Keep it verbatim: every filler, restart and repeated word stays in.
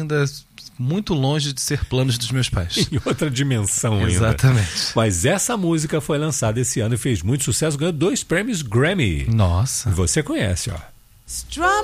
ainda muito longe de ser planos dos meus pais. Em outra dimensão ainda. Exatamente. Mas essa música foi lançada esse ano e fez muito sucesso, ganhou dois prêmios Grammy. Nossa. E você conhece, ó. Strum